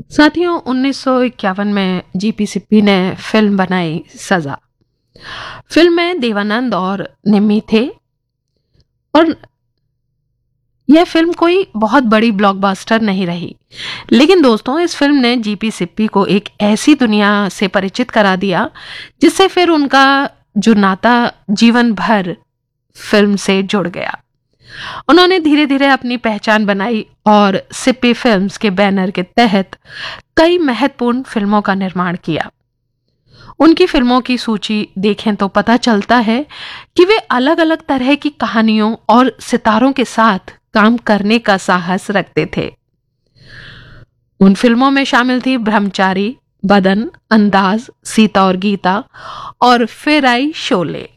साथियों, 1951 में जीपी सिप्पी ने फिल्म बनाई सजा। फिल्म में देवानंद और निम्मी थे और यह फिल्म कोई बहुत बड़ी ब्लॉकबस्टर नहीं रही, लेकिन दोस्तों इस फिल्म ने जीपी सिप्पी को एक ऐसी दुनिया से परिचित करा दिया जिससे फिर उनका जो नाता जीवन भर फिल्म से जुड़ गया। उन्होंने धीरे धीरे अपनी पहचान बनाई और सिप्पी फिल्म्स के बैनर के तहत कई महत्वपूर्ण फिल्मों का निर्माण किया। उनकी फिल्मों की सूची देखें तो पता चलता है कि वे अलग अलग तरह की कहानियों और सितारों के साथ काम करने का साहस रखते थे। उन फिल्मों में शामिल थी ब्रह्मचारी, बदन, अंदाज, सीता और गीता और फिर आई शोले।